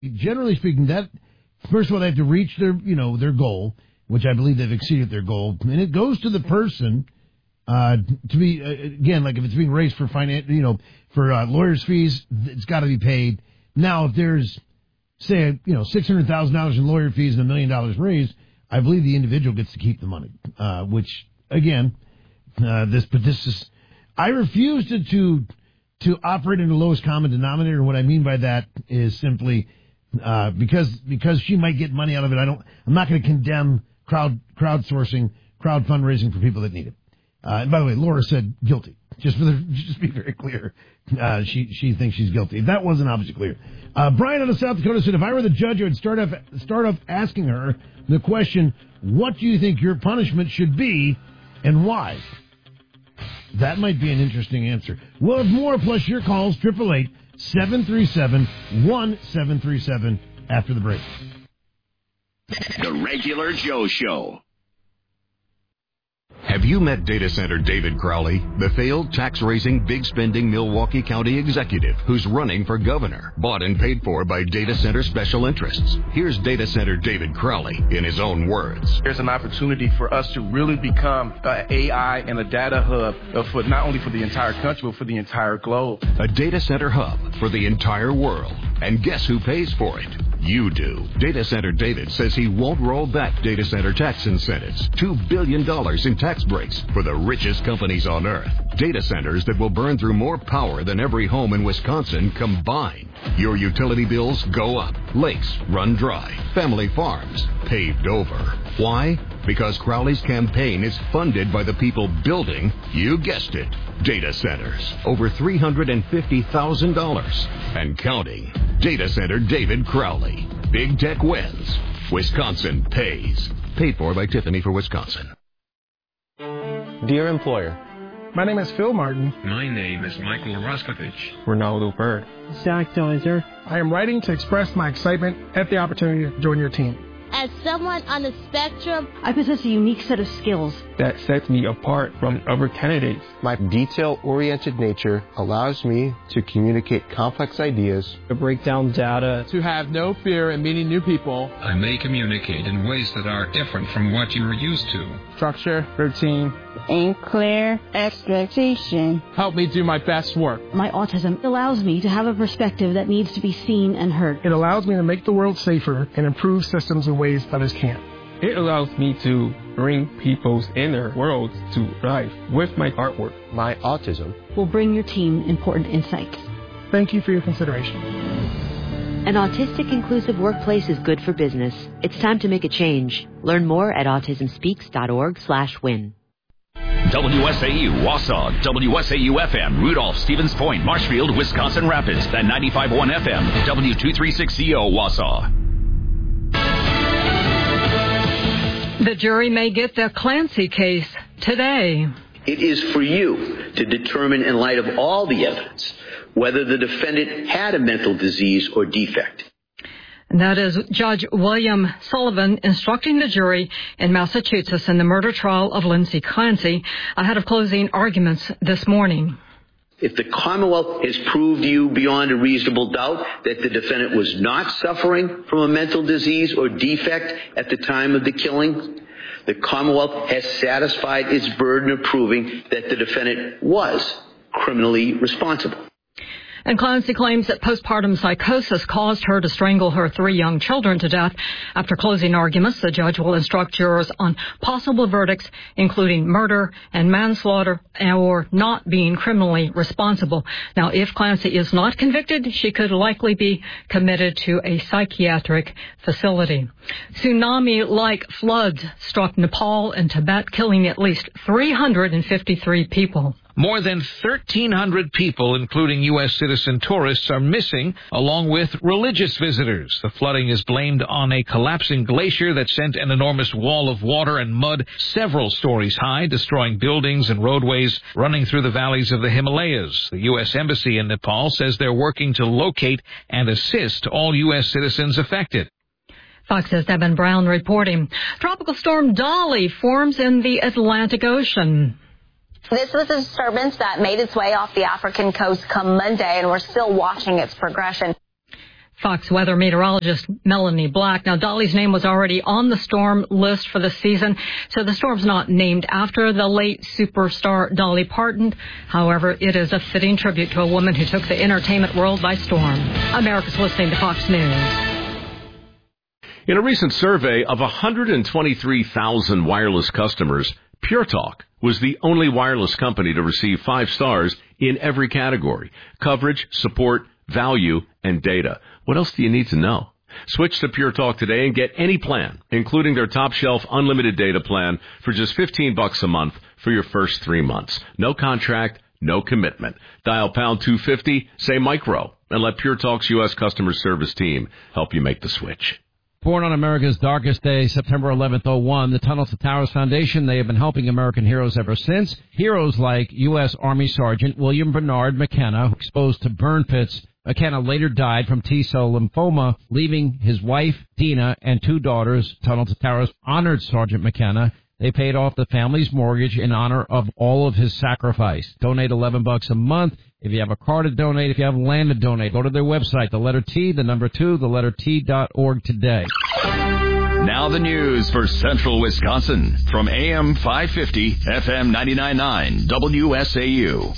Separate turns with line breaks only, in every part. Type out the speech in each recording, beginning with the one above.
generally speaking, that first of all, they have to reach their goal, which I believe they've exceeded their goal, and it goes to the person to be again, like if it's being raised for for lawyers' fees, it's got to be paid. Now, if there's say $600,000 in lawyer fees and $1 million raised, I believe the individual gets to keep the money. Which again, this is I refuse to operate in the lowest common denominator. And what I mean by that is simply because she might get money out of it. I'm not going to condemn crowdsourcing, crowd fundraising for people that need it. And by the way, Laura said guilty. Just to be very clear, she thinks she's guilty. If that wasn't obviously clear. Brian out of South Dakota said, if I were the judge, I would start off asking her the question, what do you think your punishment should be and why? That might be an interesting answer. We'll have more, plus your calls, 888-737-1737 after the break.
The Regular Joe Show.
Have you met data center David Crowley, the failed tax-raising, big-spending Milwaukee County executive who's running for governor, bought and paid for by data center special interests? Here's data center David Crowley in his own words.
There's an opportunity for us to really become an AI and a data hub for not only for the entire country, but for the entire globe.
A data center hub for the entire world. And guess who pays for it? You do. Data Center David says he won't roll back data center tax incentives. $2 billion in tax breaks for the richest companies on earth. Data centers that will burn through more power than every home in Wisconsin combined. Your utility bills go up. Lakes run dry. Family farms paved over. Why? Because Crowley's campaign is funded by the people building, you guessed it, data centers. Over $350,000 and counting. Data Center David Crowley. Big tech wins. Wisconsin pays. Paid for by Tiffany for Wisconsin.
Dear employer,
my name is Phil Martin.
My name is Michael Roskovich.
Ronaldo Bird.
Zach Deiser.
I am writing to express my excitement at the opportunity to join your team.
As someone on the spectrum,
I possess a unique set of skills
that sets me apart from other candidates.
My detail-oriented nature allows me to communicate complex ideas,
to break down data,
to have no fear in meeting new people.
I may communicate in ways that are different from what you are used to.
Structure, routine,
and clear expectation
help me do my best work.
My autism allows me to have a perspective that needs to be seen and heard.
It allows me to make the world safer and improve systems in ways others can't.
It allows me to bring people's inner worlds to life with my artwork.
My autism
will bring your team important insights.
Thank you for your consideration.
An autistic inclusive workplace is good for business. It's time to make a change. Learn more at autismspeaks.org/win.
WSAU, Wausau, WSAU-FM, Rudolph, Stevens Point, Marshfield, Wisconsin Rapids, and 95.1 FM, W236CO, Wausau.
The jury may get the Clancy case today.
It is for you to determine, in light of all the evidence, whether the defendant had a mental disease or defect.
And that is Judge William Sullivan instructing the jury in Massachusetts in the murder trial of Lindsay Clancy ahead of closing arguments this morning.
If the Commonwealth has proved to you beyond a reasonable doubt that the defendant was not suffering from a mental disease or defect at the time of the killing, the Commonwealth has satisfied its burden of proving that the defendant was criminally responsible.
And Clancy claims that postpartum psychosis caused her to strangle her 3 young children to death. After closing arguments, the judge will instruct jurors on possible verdicts, including murder and manslaughter or not being criminally responsible. Now, if Clancy is not convicted, she could likely be committed to a psychiatric facility. Tsunami-like floods struck Nepal and Tibet, killing at least 353 people.
More than 1,300 people, including U.S. citizen tourists, are missing, along with religious visitors. The flooding is blamed on a collapsing glacier that sent an enormous wall of water and mud several stories high, destroying buildings and roadways running through the valleys of the Himalayas. The U.S. Embassy in Nepal says they're working to locate and assist all U.S. citizens affected.
Fox's Devin Brown reporting. Tropical storm Dolly forms in the Atlantic Ocean.
This was a disturbance that made its way off the African coast come Monday, and we're still watching its progression.
Fox weather meteorologist Melanie Black. Now, Dolly's name was already on the storm list for the season, so the storm's not named after the late superstar Dolly Parton. However, it is a fitting tribute to a woman who took the entertainment world by storm. America's listening to Fox News.
In a recent survey of 123,000 wireless customers, Pure Talk was the only wireless company to receive 5 stars in every category: coverage, support, value, and data. What else do you need to know? Switch to Pure Talk today and get any plan, including their top shelf unlimited data plan, for just $15 a month for your first 3 months. No contract, no commitment. Dial pound 250, say micro, and let Pure Talk's U.S. customer service team help you make the switch.
Born on America's darkest day, September 11th, 2001, the Tunnel to Towers Foundation, they have been helping American heroes ever since. Heroes like U.S. Army Sergeant William Bernard McKenna, exposed to burn pits. McKenna later died from T-cell lymphoma, leaving his wife, Dina, and 2 daughters. Tunnel to Towers honored Sergeant McKenna. They paid off the family's mortgage in honor of all of his sacrifice. Donate $11 a month. If you have a car to donate, if you have land to donate, go to their website, the letter T, the number 2, the letter T.org today.
Now the news for Central Wisconsin from AM 550, FM 99.9, WSAU.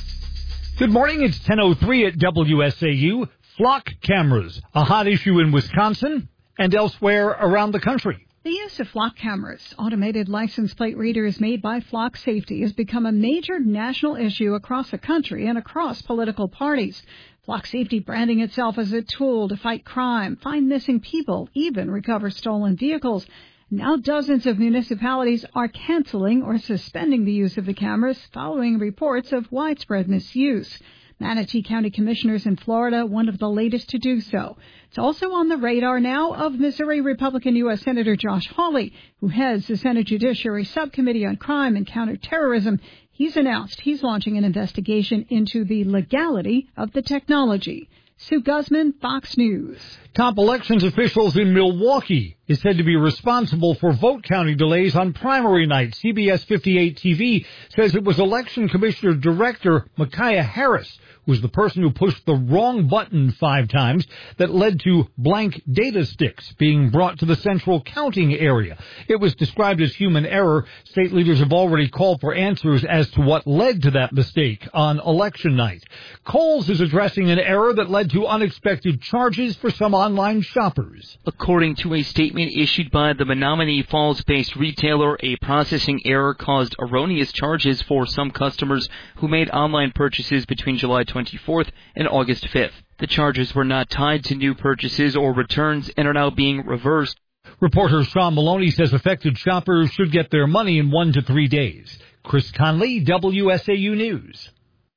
Good morning, it's 10:03 at WSAU. Flock cameras, a hot issue in Wisconsin and elsewhere around the country.
The use of flock cameras, automated license plate readers made by Flock Safety, has become a major national issue across the country and across political parties. Flock Safety branding itself as a tool to fight crime, find missing people, even recover stolen vehicles. Now dozens of municipalities are canceling or suspending the use of the cameras following reports of widespread misuse. Manatee County Commissioners in Florida, one of the latest to do so. It's also on the radar now of Missouri Republican U.S. Senator Josh Hawley, who heads the Senate Judiciary Subcommittee on Crime and Counterterrorism. He's announced he's launching an investigation into the legality of the technology. Sue Guzman, Fox News.
Top elections officials in Milwaukee is said to be responsible for vote counting delays on primary night. CBS 58 TV says it was Election Commissioner Director Micaiah Harris who was the person who pushed the wrong button 5 times that led to blank data sticks being brought to the central counting area. It was described as human error. State leaders have already called for answers as to what led to that mistake on election night. Kohl's is addressing an error that led to unexpected charges for some online shoppers.
According to a statement issued by the Menominee Falls-based retailer, a processing error caused erroneous charges for some customers who made online purchases between July 24th and August 5th. The charges were not tied to new purchases or returns and are now being reversed.
Reporter Sean Maloney says affected shoppers should get their money in 1 to 3 days. Chris Conley, WSAU News.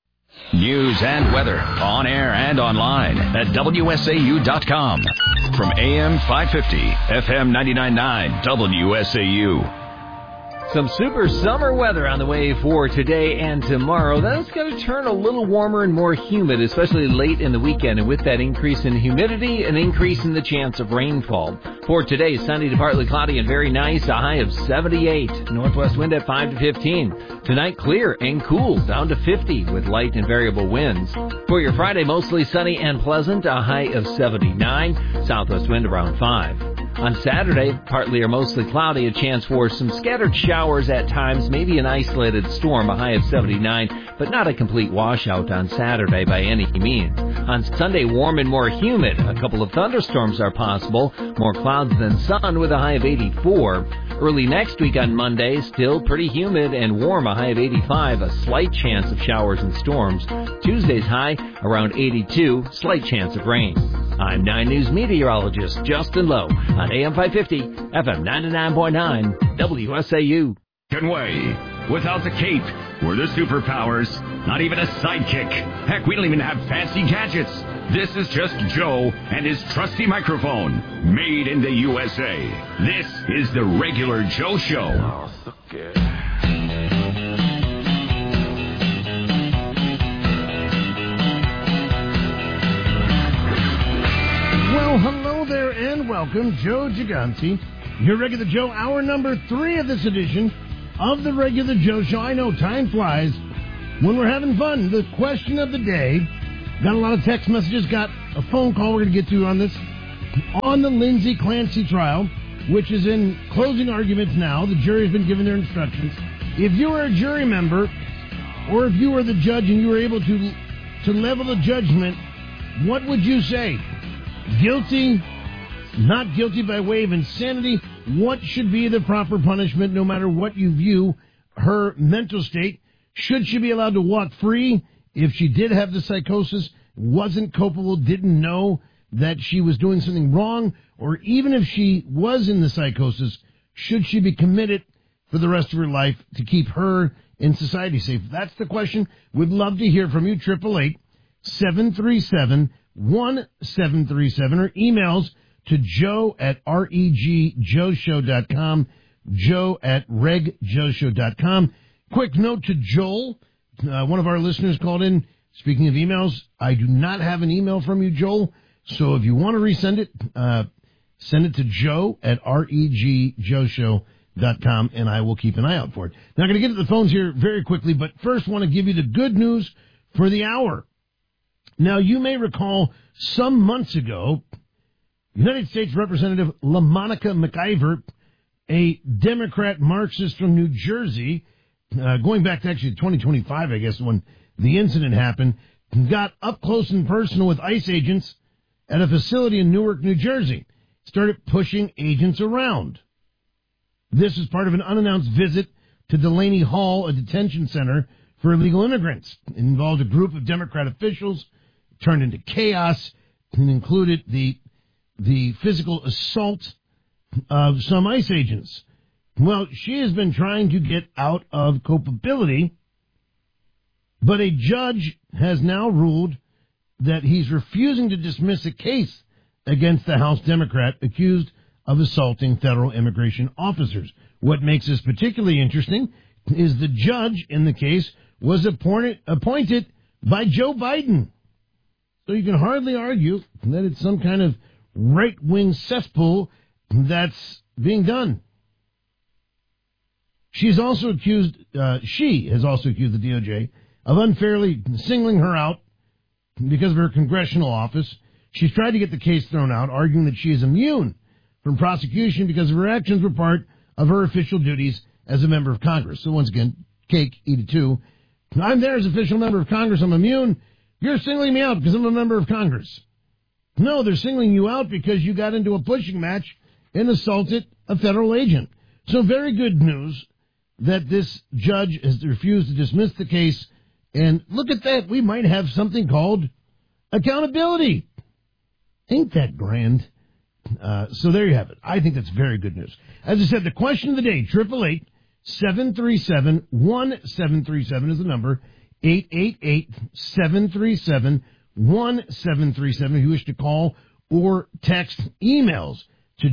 News and weather on air and online at WSAU.com. From AM 550, FM 99.9, WSAU.
Some super summer weather on the way for today and tomorrow. That's going to turn a little warmer and more humid, especially late in the weekend. And with that increase in humidity, an increase in the chance of rainfall. For today, sunny to partly cloudy and very nice, a high of 78. Northwest wind at 5 to 15. Tonight, clear and cool, down to 50 with light and variable winds. For your Friday, mostly sunny and pleasant, a high of 79. Southwest wind around 5. On Saturday, partly or mostly cloudy, a chance for some scattered showers at times, maybe an isolated storm, a high of 79, but not a complete washout on Saturday by any means. On Sunday, warm and more humid. A couple of thunderstorms are possible, more clouds than sun with a high of 84. Early next week on Monday, still pretty humid and warm, a high of 85, a slight chance of showers and storms. Tuesday's high around 82, slight chance of rain. I'm 9 News meteorologist Justin Lowe on AM 550, FM 99.9, WSAU.
Way. Without the cape, we're the superpowers. Not even a sidekick. Heck, we don't even have fancy gadgets. This is just Joe and his trusty microphone, made in the USA. This is the Regular Joe Show.
Well, hello there and welcome. Joe Gigante, your Regular Joe, hour number 3 of this edition of the Regular Joe Show. I know time flies when we're having fun. The question of the day, got a lot of text messages, got a phone call we're going to get to on this. On the Lindsay Clancy trial, which is in closing arguments now, the jury has been given their instructions. If you were a jury member, or if you were the judge and you were able to level a judgment, what would you say? Guilty? Not guilty by way of insanity? What should be the proper punishment no matter what you view her mental state? Should she be allowed to walk free if she did have the psychosis, wasn't culpable, didn't know that she was doing something wrong? Or even if she was in the psychosis, should she be committed for the rest of her life to keep her in society safe? That's the question. We'd love to hear from you. 888-737-1737 or emails to joe@regjoshow.com, joe@regjoshow.com. Quick note to Joel. One of our listeners called in. Speaking of emails, I do not have an email from you, Joel. So if you want to resend it, send it to joe@regjoshow.com, and I will keep an eye out for it. Now, I'm going to get to the phones here very quickly, but first want to give you the good news for the hour. Now, you may recall some months ago, United States Representative LaMonica McIver, a Democrat Marxist from New Jersey, going back to actually 2025, I guess, when the incident happened, got up close and personal with ICE agents at a facility in Newark, New Jersey, started pushing agents around. This is part of an unannounced visit to Delaney Hall, a detention center for illegal immigrants. It involved a group of Democrat officials, turned into chaos, and included the physical assault of some ICE agents. Well, she has been trying to get out of culpability, but a judge has now ruled that he's refusing to dismiss a case against the House Democrat accused of assaulting federal immigration officers. What makes this particularly interesting is the judge in the case was appointed by Joe Biden. So you can hardly argue that it's some kind of right-wing cesspool that's being done. She has also accused the DOJ of unfairly singling her out because of her congressional office. She's tried to get the case thrown out, arguing that she is immune from prosecution because of her actions were part of her official duties as a member of Congress. So once again, cake, eat it too. I'm there as official member of Congress. I'm immune. You're singling me out because I'm a member of Congress. No, they're singling you out because you got into a pushing match and assaulted a federal agent. So very good news that this judge has refused to dismiss the case. And look at that. We might have something called accountability. Ain't that grand? So there you have it. I think that's very good news. As I said, the question of the day, 888-737-1737 is the number. 888-737-1737 if you wish to call or text. Emails to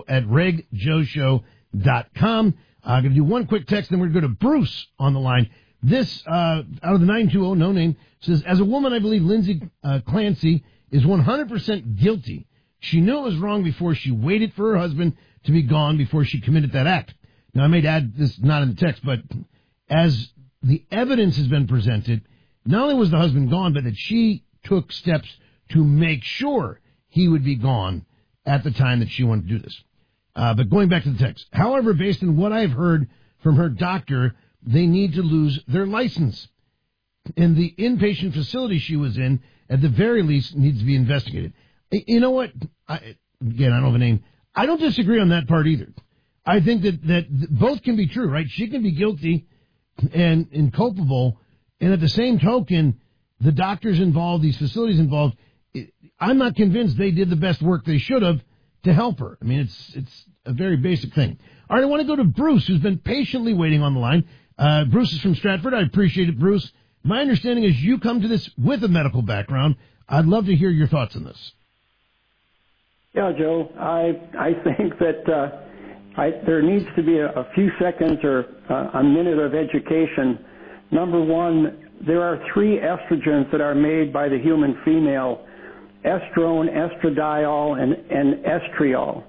joe@regjoshow.com. I'm going to do one quick text, then we're going to go to Bruce on the line. This, out of the 920, no name, says, as a woman, I believe Lindsay Clancy is 100% guilty. She knew it was wrong before she waited for her husband to be gone before she committed that act. Now, I may add this not in the text, but as the evidence has been presented, not only was the husband gone, but that she took steps to make sure he would be gone at the time that she wanted to do this. But going back to the text. However, based on what I've heard from her doctor, they need to lose their license. And the inpatient facility she was in, at the very least, needs to be investigated. You know what? I don't have a name. I don't disagree on that part either. I think that both can be true, right? She can be guilty and culpable, and at the same token, the doctors involved, these facilities involved, I'm not convinced they did the best work they should have to help her. I mean, it's a very basic thing. All right, I want to go to Bruce, who's been patiently waiting on the line. Bruce is from Stratford. I appreciate it, Bruce. My understanding is you come to this with a medical background. I'd love to hear your thoughts on this.
Yeah, Joe, I think that there needs to be a few seconds or a minute of education. Number one, there are three estrogens that are made by the human female: estrone, estradiol, and estriol.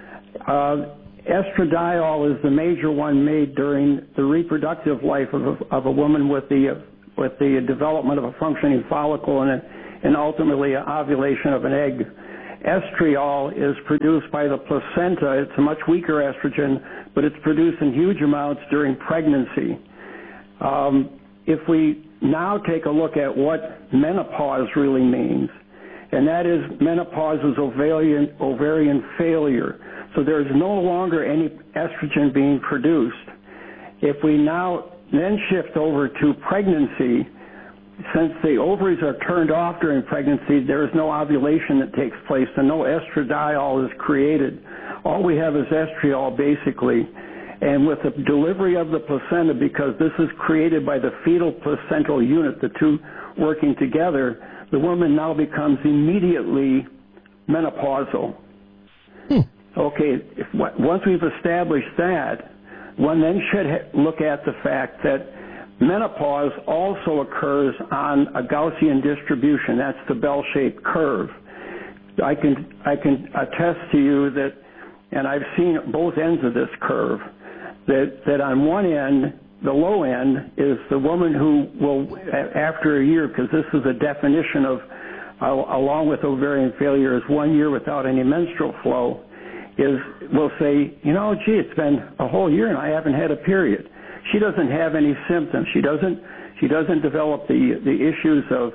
Estradiol is the major one made during the reproductive life of a woman with the development of a functioning follicle and ultimately ovulation of an egg. Estriol is produced by the placenta. It's a much weaker estrogen, but it's produced in huge amounts during pregnancy. If we now take a look at what menopause really means, and that is menopause is ovarian failure. So there's no longer any estrogen being produced. If we now then shift over to pregnancy, since the ovaries are turned off during pregnancy, there is no ovulation that takes place and no estradiol is created. All we have is estriol, basically. And with the delivery of the placenta, because this is created by the fetal placental unit, the two working together, the woman now becomes immediately menopausal. Okay, once we've established that, one then should look at the fact that menopause also occurs on a Gaussian distribution. That's the bell-shaped curve. I can attest to you that, and I've seen both ends of this curve, that on one end, the low end is the woman who will, after a year, because this is a definition of, along with ovarian failure, is 1 year without any menstrual flow, will say, gee, it's been a whole year and I haven't had a period. She doesn't have any symptoms. She doesn't develop the issues of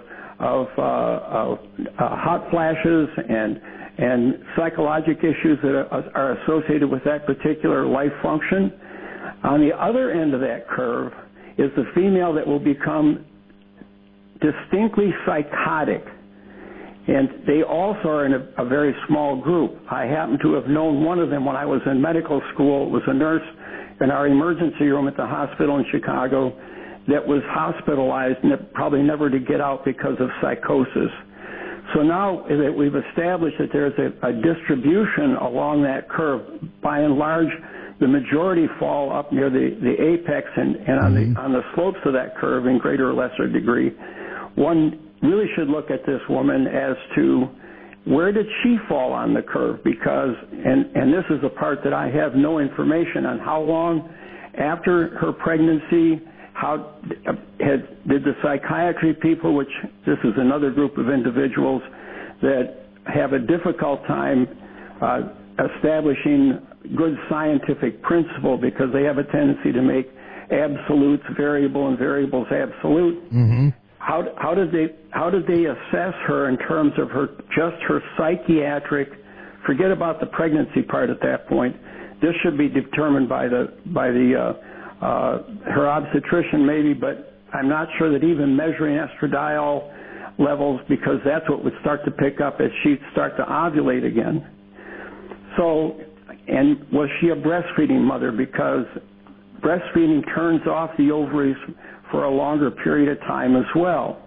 hot flashes and psychologic issues that are associated with that particular life function. On the other end of that curve is the female that will become distinctly psychotic. And they also are in a very small group. I happen to have known one of them when I was in medical school. It was a nurse in our emergency room at the hospital in Chicago that was hospitalized and probably never to get out because of psychosis. So now that we've established that there's a distribution along that curve, by and large, the majority fall up near the apex and on the slopes of that curve in greater or lesser degree. One really should look at this woman as to where did she fall on the curve, because, and this is a part that I have no information on, how long after her pregnancy, did the psychiatry people, which this is another group of individuals that have a difficult time establishing good scientific principle, because they have a tendency to make absolutes variable and variables absolute. Mm-hmm. How did they assess her in terms of her psychiatric? Forget about the pregnancy part at that point. This should be determined by her obstetrician maybe, but I'm not sure that even measuring estradiol levels, because that's what would start to pick up as she'd start to ovulate again. So, and was she a breastfeeding mother? Because breastfeeding turns off the ovaries for a longer period of time as well.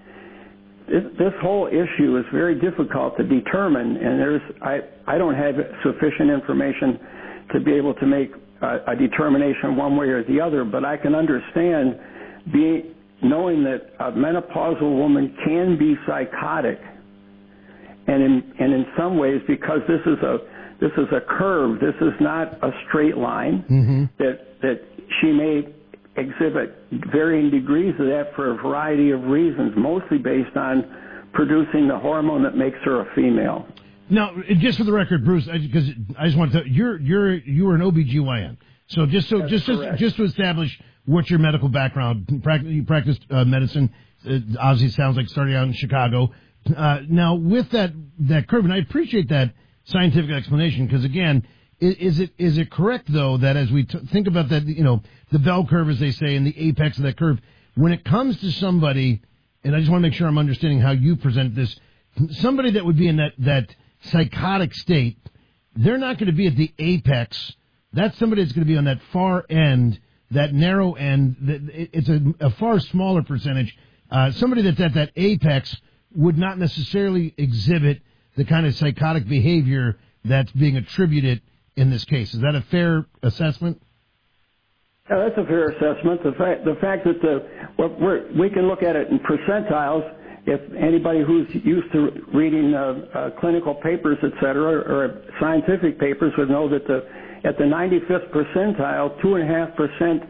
This whole issue is very difficult to determine, and I don't have sufficient information to be able to make a determination one way or the other, but I can understand knowing that a menopausal woman can be psychotic, and in some ways, because this is a curve, this is not a straight line, that she may exhibit varying degrees of that for a variety of reasons, mostly based on producing the hormone that makes her a female.
Now, just for the record, Bruce, because I just want to tell you, you were an OBGYN. So just to establish what's your medical background, you practiced medicine. Obviously, sounds like starting out in Chicago. Now, with that curve, and I appreciate that scientific explanation, because again, is it correct though that as we think about that, the bell curve, as they say, and the apex of that curve, when it comes to somebody, and I just want to make sure I'm understanding how you present this, somebody that would be in that psychotic state, they're not going to be at the apex. That's somebody that's going to be on that far end, that narrow end. It's a far smaller percentage. Somebody that's at that apex would not necessarily exhibit the kind of psychotic behavior that's being attributed in this case. Is that a fair assessment?
Yeah, that's a fair assessment. The fact that we can look at it in percentiles. If anybody who's used to reading clinical papers, et cetera, or scientific papers would know that at the 95th percentile, 2.5%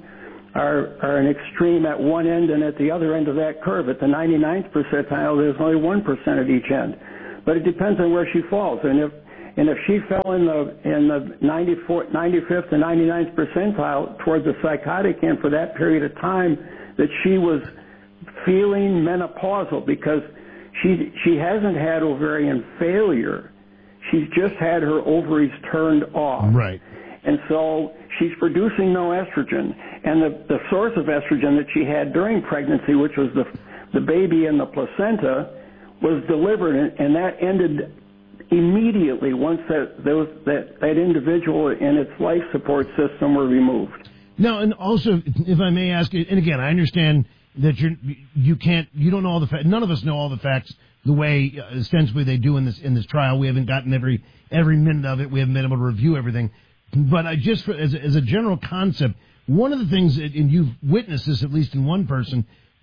are an extreme at one end, and at the other end of that curve, at the 99th percentile, there's only 1% at each end. But it depends on where she falls. And if she fell in the 95th and 99th percentile towards the psychotic end for that period of time, that she was feeling menopausal, because she hasn't had ovarian failure. She's just had her ovaries turned off.
Right.
And so she's producing no estrogen. And the source of estrogen that she had during pregnancy, which was the baby in the placenta, was delivered, and that ended immediately once that individual and its life support system were removed.
Now, and also, if I may ask, and again, I understand that you don't know all the facts. None of us know all the facts the way ostensibly they do in this trial. We haven't gotten every minute of it. We haven't been able to review everything. But I just, as a general concept, one of the things, and you've witnessed this at least in one person,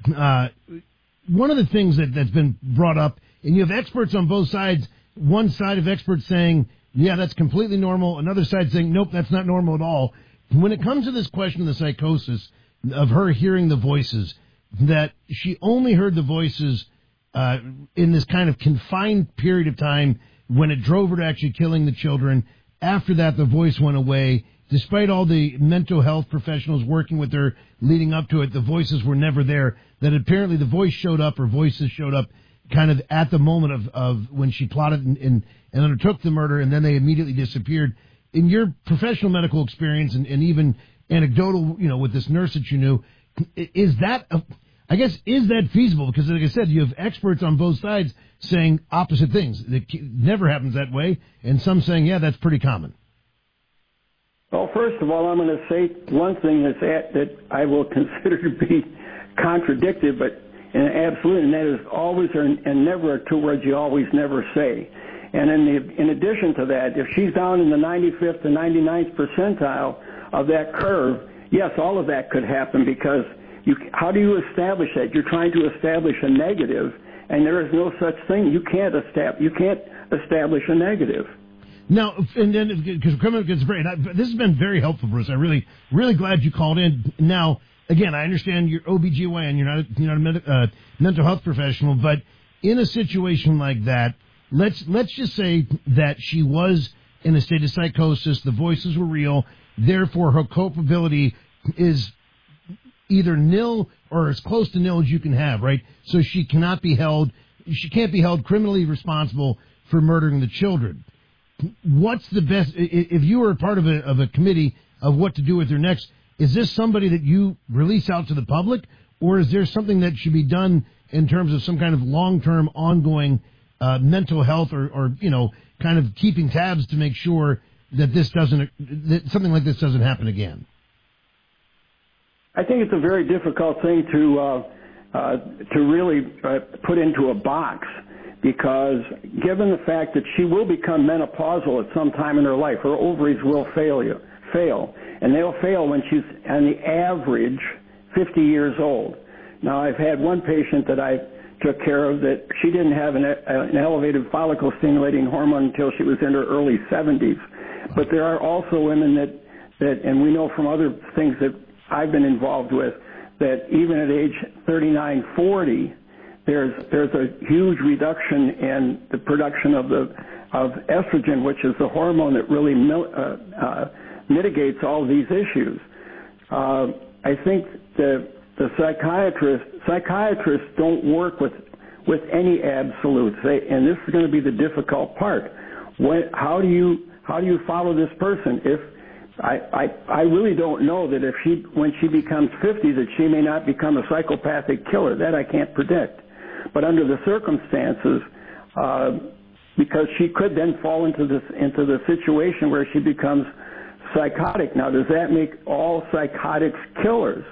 one of the things that's been brought up, and you have experts on both sides. One side of experts saying, yeah, that's completely normal. Another side saying, nope, that's not normal at all. When it comes to this question of the psychosis, of her hearing the voices, that she only heard the voices in this kind of confined period of time when it drove her to actually killing the children. After that, the voice went away. Despite all the mental health professionals working with her leading up to it, the voices were never there. That apparently the voice showed up, or voices showed up kind of at the moment of when she plotted and undertook the murder, and then they immediately disappeared. In your professional medical experience and even anecdotal, with this nurse that you knew, is that feasible? Because like I said, you have experts on both sides saying opposite things. It never happens that way, and some saying, yeah, that's pretty common.
Well, first of all, I'm going to say one thing that I will consider to be contradicted, but absolute, and that is always and never are two words you always never say. And in addition to that, if she's down in the 95th and 99th percentile of that curve, yes, all of that could happen, because how do you establish that? You're trying to establish a negative, and there is no such thing. You can't establish a negative.
Now, and then, because coming up against this has been very helpful, Bruce. I'm really, really glad you called in. Now, again, I understand you're OBGYN, you're not a mental health professional, but in a situation like that, let's just say that she was in a state of psychosis, the voices were real, therefore her culpability is either nil or as close to nil as you can have, right? So she can't be held criminally responsible for murdering the children. What's the best, if you were a part of a committee of what to do with her next, is this somebody that you release out to the public, or is there something that should be done in terms of some kind of long-term, ongoing mental health, or kind of keeping tabs to make sure that that something like this doesn't happen again?
I think it's a very difficult thing to really put into a box, because given the fact that she will become menopausal at some time in her life, her ovaries will fail. And they'll fail when she's, on the average, 50 years old. Now, I've had one patient that I took care of that she didn't have an elevated follicle-stimulating hormone until she was in her early 70s. But there are also women that, and we know from other things that I've been involved with, that even at age 39, 40, there's a huge reduction in the production of estrogen, which is the hormone that really mitigates all these issues. I think the psychiatrists don't work with any absolutes, and this is going to be the difficult part. How do you follow this person? If I really don't know that when she becomes 50, that she may not become a psychopathic killer. That I can't predict. But under the circumstances, because she could then fall into the situation where she becomes psychotic. Now, does that make all psychotics killers?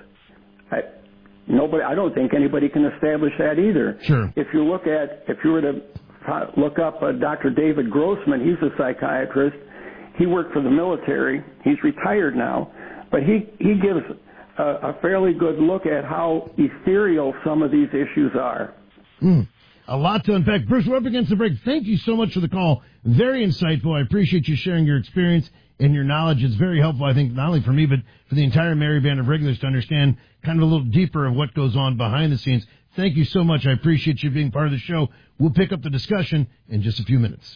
I don't think anybody can establish that either.
Sure.
If you were to look up Dr. David Grossman, he's a psychiatrist. He worked for the military. He's retired now, but he gives a fairly good look at how ethereal some of these issues are.
A lot to unpack. Bruce, we're up against the break. Thank you so much for the call. Very insightful. I appreciate you sharing your experience and your knowledge. It's very helpful, I think, not only for me, but for the entire Merry Band of regulars to understand kind of a little deeper of what goes on behind the scenes. Thank you so much. I appreciate you being part of the show. We'll pick up the discussion in just a few minutes.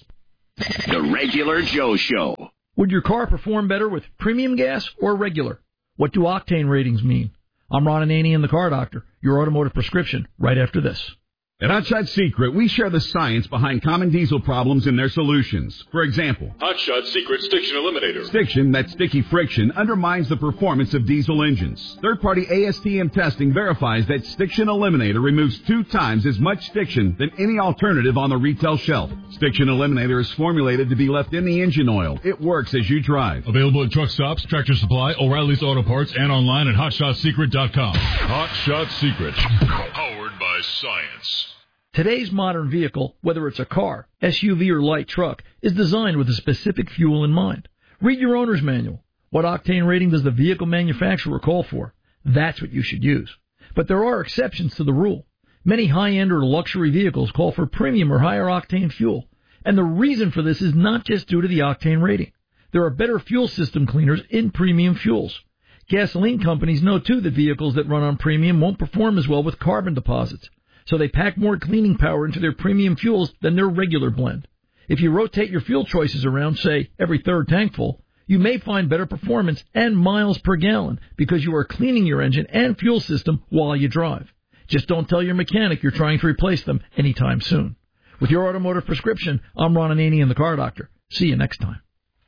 The Regular Joe Show.
Would your car perform better with premium gas or regular? What do octane ratings mean? I'm Ron Ananian, the Car Doctor, your automotive prescription, right after this.
At Hot Shot Secret, we share the science behind common diesel problems and their solutions. For example,
Hot Shot Secret Stiction Eliminator.
Stiction, that sticky friction, undermines the performance of diesel engines. Third-party ASTM testing verifies that Stiction Eliminator removes 2 times as much stiction than any alternative on the retail shelf. Stiction Eliminator is formulated to be left in the engine oil. It works as you drive.
Available at truck stops, Tractor Supply, O'Reilly's Auto Parts, and online at HotShotSecret.com. Hot Shot Secret. Powered by science.
Today's modern vehicle, whether it's a car, SUV, or light truck, is designed with a specific fuel in mind. Read your owner's manual. What octane rating does the vehicle manufacturer call for? That's what you should use. But there are exceptions to the rule. Many high-end or luxury vehicles call for premium or higher octane fuel. And the reason for this is not just due to the octane rating. There are better fuel system cleaners in premium fuels. Gasoline companies know, too, that vehicles that run on premium won't perform as well with carbon deposits. So they pack more cleaning power into their premium fuels than their regular blend. If you rotate your fuel choices around, say, every third tank full, you may find better performance and miles per gallon because you are cleaning your engine and fuel system while you drive. Just don't tell your mechanic you're trying to replace them anytime soon. With your automotive prescription, I'm Ron Ananian, the Car Doctor. See you next time.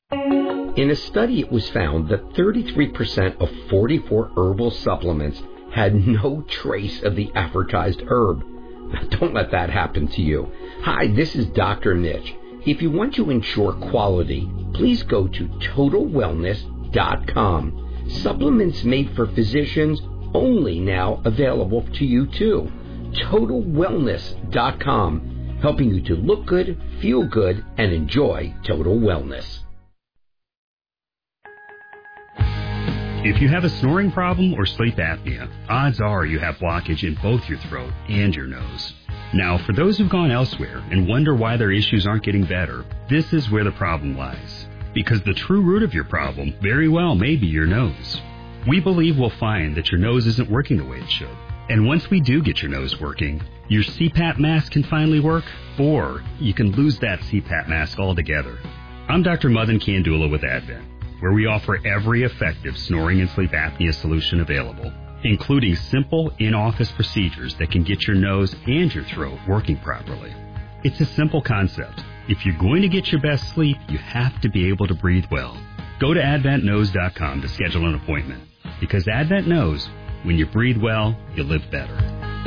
In a study, it was found that 33% of 44 herbal supplements had no trace of the advertised herb. Don't let that happen to you. Hi, this is Dr. Mitch. If you want to ensure quality, please go to TotalWellness.com. Supplements made for physicians only now available to you too. TotalWellness.com, helping you to look good, feel good, and enjoy total wellness.
If you have a snoring problem or sleep apnea, odds are you have blockage in both your throat and your nose. Now, for those who've gone elsewhere and wonder why their issues aren't getting better, this is where the problem lies. Because the true root of your problem very well may be your nose. We believe we'll find that your nose isn't working the way it should. And once we do get your nose working, your CPAP mask can finally work, or you can lose that CPAP mask altogether. I'm Dr. Madan Kandula with Advent, where we offer every effective snoring and sleep apnea solution available, including simple in-office procedures that can get your nose and your throat working properly. It's a simple concept. If you're going to get your best sleep, you have to be able to breathe well. Go to AdventKnows.com to schedule an appointment, because Advent knows when you breathe well, you live better.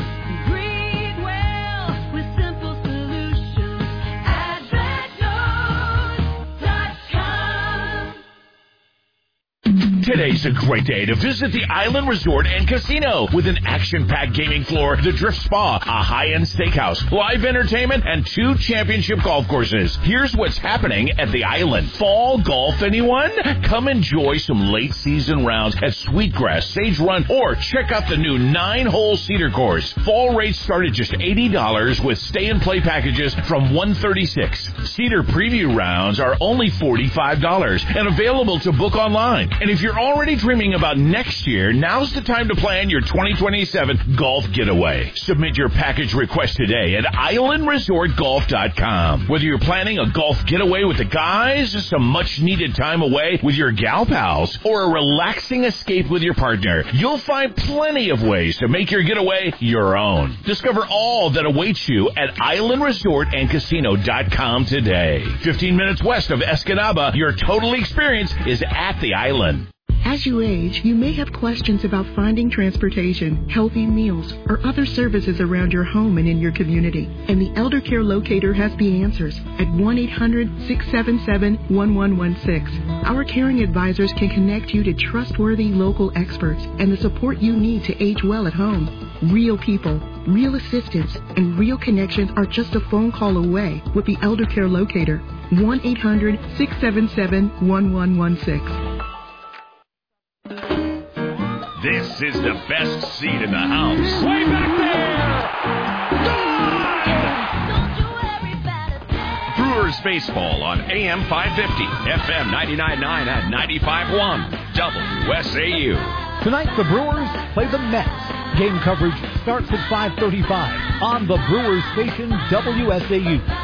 Today's a great day to visit the Island Resort and Casino with an action-packed gaming floor, the Drift Spa, a high-end steakhouse, live entertainment, and 2 championship golf courses. Here's what's happening at the Island. Fall golf, anyone? Come enjoy some late-season rounds at Sweetgrass, Sage Run, or check out the new 9-hole Cedar course. Fall rates start at just $80 with stay-and-play packages from $136. Cedar preview rounds are only $45 and available to book online. And if you're already dreaming about next year, now's the time to plan your 2027 golf getaway. Submit your package request today at islandresortgolf.com. Whether you're planning a golf getaway with the guys, some much-needed time away with your gal pals, or a relaxing escape with your partner, you'll find plenty of ways to make your getaway your own. Discover all that awaits you at islandresortandcasino.com today. 15 minutes west of Escanaba, your total experience is at the Island.
As you age, you may have questions about finding transportation, healthy meals, or other services around your home and in your community. And the Elder Care Locator has the answers at 1-800-677-1116. Our caring advisors can connect you to trustworthy local experts and the support you need to age well at home. Real people, real assistance, and real connections are just a phone call away with the Elder Care Locator. 1-800-677-1116.
This is the best seat in the house.
Way back there!
Brewer
Brewers baseball on AM 550, FM 99.9 and 95.1, WSAU.
Tonight, the Brewers play the Mets. Game coverage starts at 5:35 on the Brewers station, WSAU.